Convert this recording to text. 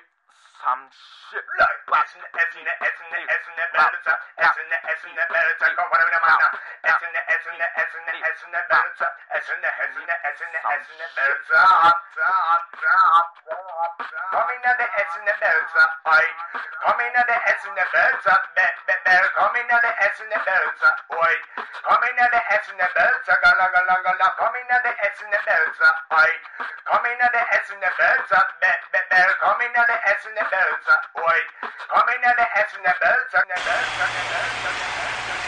some shit. Like, S in the bells, S in the bells, go whatever the man. S in the bells, S in the bells, coming at the S in the bells, oi. Coming at the S in the bells, bell. Coming at the S in the bells, oi. Coming at the S in the bells, gala. Coming at the S in the bells, oi. Coming at the S in the bells, bell. Coming at the S in the bells, oi. Coming at the S in the bells,